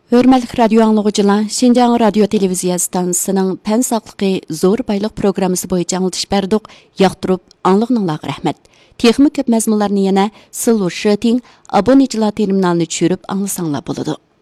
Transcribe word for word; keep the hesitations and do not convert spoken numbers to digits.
Hörmətli radio anlıqçılar, Şinjan Radio Televiziya stansiyasının Pən saqlıqı zor baylıq proqramısı boyunca anlatış berdik. Yaqtırıb anlığınızlarga rahmet. Texnik köp məzmunlarını yana Silver Shirting abonecilar terminalını düşürüp anlasаңlar boludu.